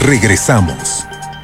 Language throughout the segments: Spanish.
Regresamos.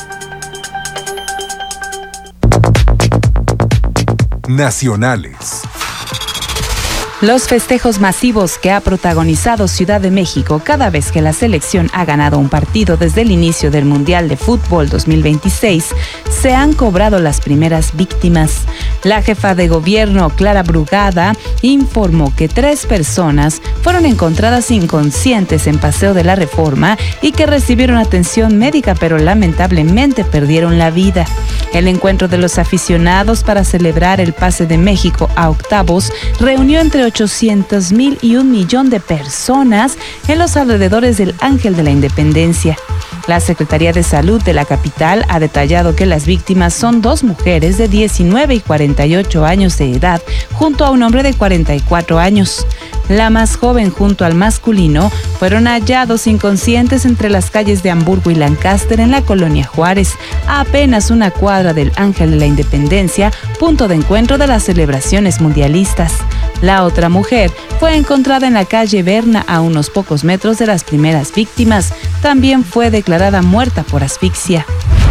Nacionales. Los festejos masivos que ha protagonizado Ciudad de México cada vez que la selección ha ganado un partido desde el inicio del Mundial de Fútbol 2026 se han cobrado las primeras víctimas. La jefa de gobierno, Clara Brugada, informó que 3 personas fueron encontradas inconscientes en Paseo de la Reforma y que recibieron atención médica, pero lamentablemente perdieron la vida. El encuentro de los aficionados para celebrar el pase de México a octavos reunió entre 800,000 y 1,000,000 de personas en los alrededores del Ángel de la Independencia. La Secretaría de Salud de la capital ha detallado que las víctimas son 2 mujeres de 19 y 48 años de edad, junto a un hombre de 44 años. La más joven junto al masculino fueron hallados inconscientes entre las calles de Hamburgo y Lancaster en la colonia Juárez, a apenas una cuadra del Ángel de la Independencia, punto de encuentro de las celebraciones mundialistas. La otra mujer fue encontrada en la calle Berna, a unos pocos metros de las primeras víctimas. También fue declarada muerta por asfixia.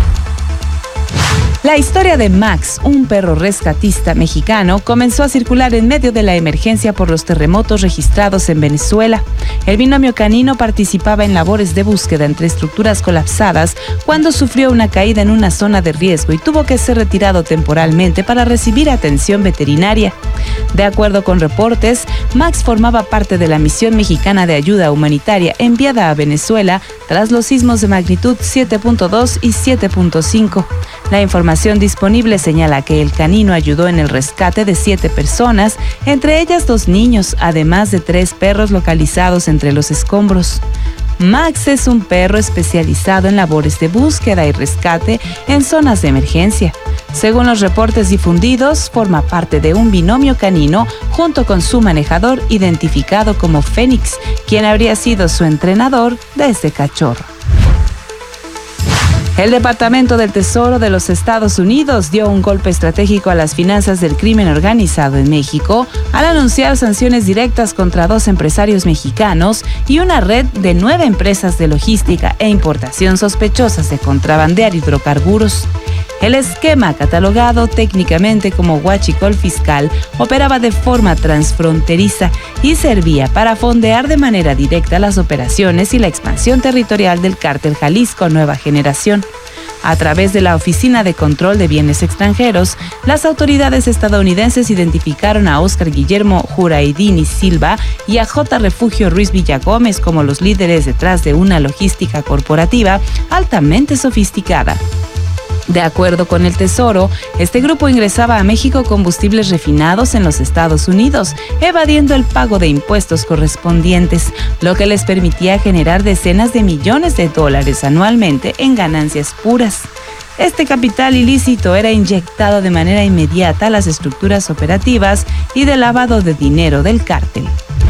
La historia de Max, un perro rescatista mexicano, comenzó a circular en medio de la emergencia por los terremotos registrados en Venezuela. El binomio canino participaba en labores de búsqueda entre estructuras colapsadas cuando sufrió una caída en una zona de riesgo y tuvo que ser retirado temporalmente para recibir atención veterinaria. De acuerdo con reportes, Max formaba parte de la misión mexicana de ayuda humanitaria enviada a Venezuela tras los sismos de magnitud 7.2 y 7.5. La información disponible señala que el canino ayudó en el rescate de 7 personas, entre ellas 2 niños, además de 3 perros localizados entre los escombros. Max es un perro especializado en labores de búsqueda y rescate en zonas de emergencia. Según los reportes difundidos, forma parte de un binomio canino junto con su manejador identificado como Fénix, quien habría sido su entrenador desde cachorro. El Departamento del Tesoro de los Estados Unidos dio un golpe estratégico a las finanzas del crimen organizado en México al anunciar sanciones directas contra 2 empresarios mexicanos y una red de 9 empresas de logística e importación sospechosas de contrabandear hidrocarburos. El esquema, catalogado técnicamente como huachicol fiscal, operaba de forma transfronteriza y servía para fondear de manera directa las operaciones y la expansión territorial del cártel Jalisco Nueva Generación. A través de la Oficina de Control de Bienes Extranjeros, las autoridades estadounidenses identificaron a Óscar Guillermo Juraidini Silva y a J. Refugio Ruiz Villagómez como los líderes detrás de una logística corporativa altamente sofisticada. De acuerdo con el Tesoro, este grupo ingresaba a México combustibles refinados en los Estados Unidos, evadiendo el pago de impuestos correspondientes, lo que les permitía generar decenas de millones de dólares anualmente en ganancias puras. Este capital ilícito era inyectado de manera inmediata a las estructuras operativas y de lavado de dinero del cártel.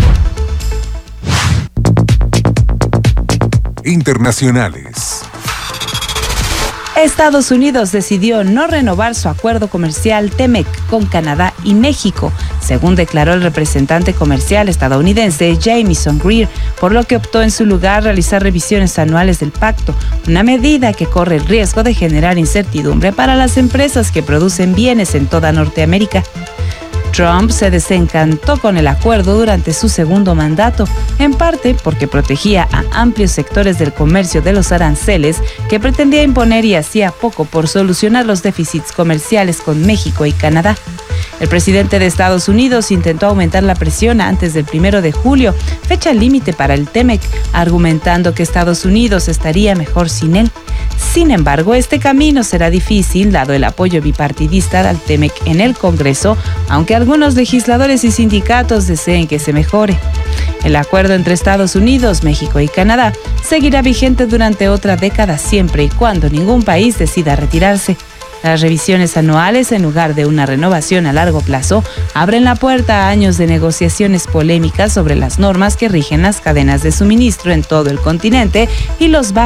Internacionales. Estados Unidos decidió no renovar su acuerdo comercial TEMEC con Canadá y México, según declaró el representante comercial estadounidense Jamieson Greer, por lo que optó en su lugar realizar revisiones anuales del pacto, una medida que corre el riesgo de generar incertidumbre para las empresas que producen bienes en toda Norteamérica. Trump se desencantó con el acuerdo durante su segundo mandato, en parte porque protegía a amplios sectores del comercio de los aranceles que pretendía imponer y hacía poco por solucionar los déficits comerciales con México y Canadá. El presidente de Estados Unidos intentó aumentar la presión antes del 1 de julio, fecha límite para el TEMEC, argumentando que Estados Unidos estaría mejor sin él. Sin embargo, este camino será difícil dado el apoyo bipartidista al TEMEC en el Congreso, aunque algunos legisladores y sindicatos deseen que se mejore. El acuerdo entre Estados Unidos, México y Canadá seguirá vigente durante otra década siempre y cuando ningún país decida retirarse. Las revisiones anuales, en lugar de una renovación a largo plazo, abren la puerta a años de negociaciones polémicas sobre las normas que rigen las cadenas de suministro en todo el continente y los bajos